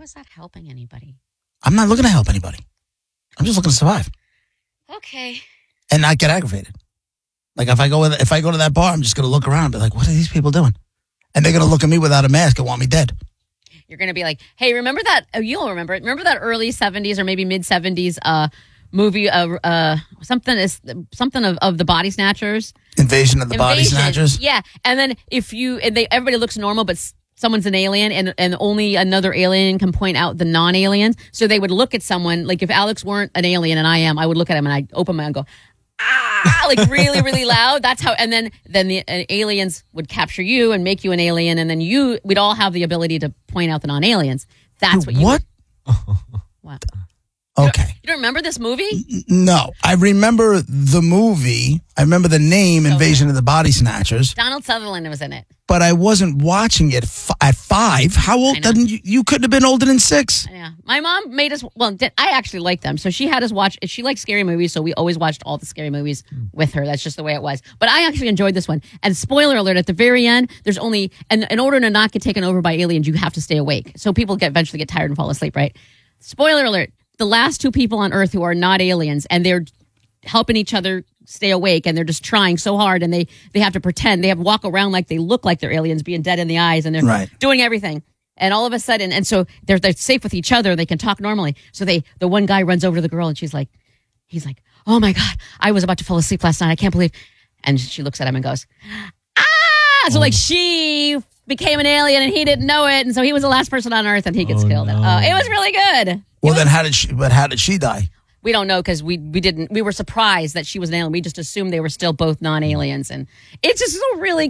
is that helping anybody? I'm not looking to help anybody. I'm just looking to survive Okay. and not get aggravated. Like if I go to that bar, I'm just going to look around and be like, what are these people doing? And they're going to look at me without a mask and want me dead. You're going to be like, hey, remember that? Oh, you'll remember it. Remember that early 70s or maybe mid 70s movie, something of the Body Snatchers? Invasion of the Body Snatchers? Yeah. And then everybody looks normal, but someone's an alien and only another alien can point out the non-aliens. So they would look at someone, like if Alex weren't an alien and I am, I would look at him and I'd open my mouth and go, ah, like really, really loud. That's how, and then the aliens would capture you and make you an alien. And then we'd all have the ability to point out the non-aliens. That's what. What? Okay. You don't remember this movie? No. I remember the movie. I remember the name Invasion of the Body Snatchers. Donald Sutherland was in it. But I wasn't watching it at 5. How old? You couldn't have been older than 6. Yeah. My mom made us, I actually like them. So she had us watch, she liked scary movies. So we always watched all the scary movies with her. That's just the way it was. But I actually enjoyed this one. And spoiler alert, at the very end, there's only, and in order to not get taken over by aliens, you have to stay awake. So people eventually get tired and fall asleep, right? Spoiler alert. The last 2 people on Earth who are not aliens, and they're helping each other stay awake, and they're just trying so hard, and they have to pretend. They have to walk around like they look like they're aliens, being dead in the eyes, and they're doing everything. And all of a sudden, and so they're safe with each other. They can talk normally. So the one guy runs over to the girl, and he's like, oh my God, I was about to fall asleep last night. I can't believe. And she looks at him and goes, ah! So like she became an alien, and he didn't know it, and so he was the last person on Earth, and he gets killed. No. It was really good. Well, then how did she die? We don't know because we were surprised that she was an alien. We just assumed they were still both non-aliens. And it's just so really,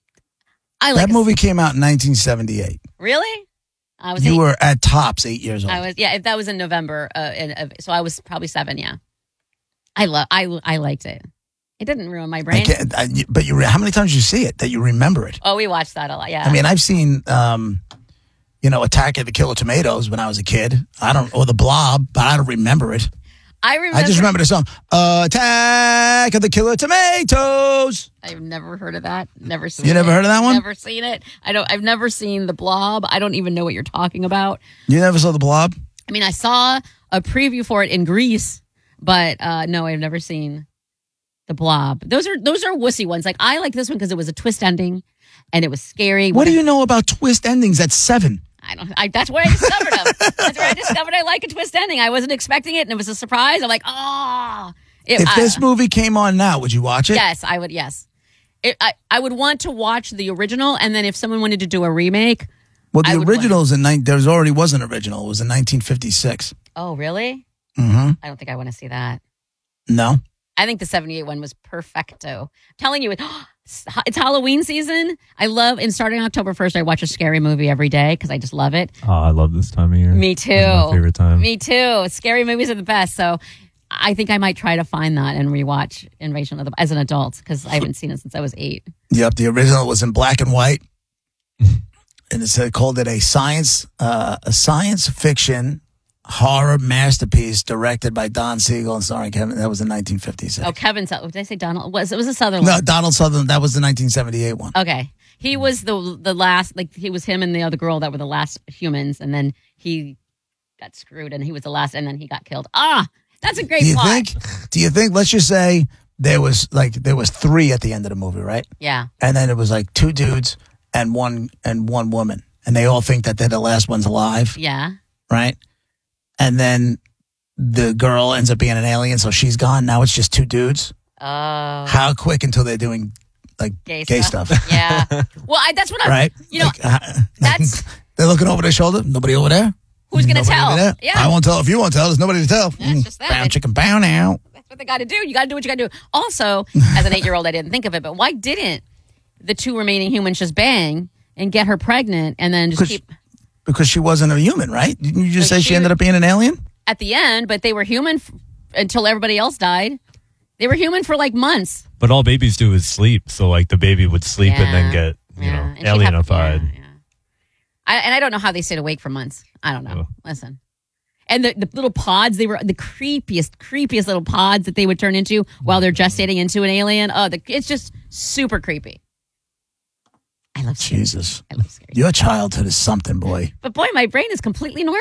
I like that movie came out in 1978. Really? You were at tops 8 years old. If that was in November. So I was probably 7, yeah. I liked it. It didn't ruin my brain. But how many times did you see it that you remember it? Oh, we watched that a lot, yeah. I mean, I've seen, Attack of the Killer Tomatoes when I was a kid. Or The Blob, but I don't remember it. I just remember the song, Attack of the Killer Tomatoes. I've never heard of that. Never seen it. You never heard of that one? Never seen it. I've never seen The Blob. I don't even know what you're talking about. You never saw The Blob? I mean, I saw a preview for it in Greece, but no, I've never seen The Blob. Those are wussy ones. Like, I like this one because it was a twist ending and it was scary. What do you know about twist endings at 7? That's where I discovered them. That's where I discovered I like a twist ending. I wasn't expecting it, and it was a surprise. I'm like, oh. If this movie came on now, would you watch it? Yes, I would. Yes, I would want to watch the original, and then if someone wanted to do a remake, well, the original is there already was an original. It was in 1956. Oh, really? Mm-hmm. I don't think I want to see that. No, I think the 78 one was perfecto. I'm telling you, it's Halloween season. Starting October 1st, I watch a scary movie every day because I just love it. Oh, I love this time of year. Me too. It's my favorite time. Me too. Scary movies are the best. So I think I might try to find that and rewatch Invasion of the as an adult because I haven't seen it since I was 8. Yep, the original was in black and white, and it called it a science fiction horror masterpiece directed by Don Siegel and starring Kevin. That was in 1956. Oh, Kevin. Did I say Donald? It was a Sutherland. No, Donald Sutherland. That was the 1978 one. Okay. He was the last, he was him and the other girl that were the last humans, and then he got screwed, and he was the last, and then he got killed. That's a great plot. Do you think, let's just say, there was 3 at the end of the movie, right? Yeah. And then it was 2 dudes and one woman, and they all think that they're the last ones alive. Yeah. Right? And then the girl ends up being an alien, so she's gone. Now it's just 2 dudes. Oh. How quick until they're doing gay stuff? Yeah. Well, that's what I'm. Right. That's. They're looking over their shoulder. Nobody over there. Who's going to tell? Yeah. I won't tell if you won't tell. There's nobody to tell. Yeah, it's just that. Bow chicken bow now. That's what they got to do. You got to do what you got to do. Also, as an 8-year-old, I didn't think of it, but why didn't the 2 remaining humans just bang and get her pregnant and then just keep? Because she wasn't a human, right? Didn't you just say she ended up being an alien? At the end, but they were human until everybody else died. They were human for months. But all babies do is sleep. So the baby would sleep and then get, alienified. I don't know how they stayed awake for months. I don't know. Listen. And the little pods, they were the creepiest little pods that they would turn into while they're gestating into an alien. Oh, it's just super creepy. I love scary. Jesus. I love scary. Your childhood is something, boy. But boy, my brain is completely normal.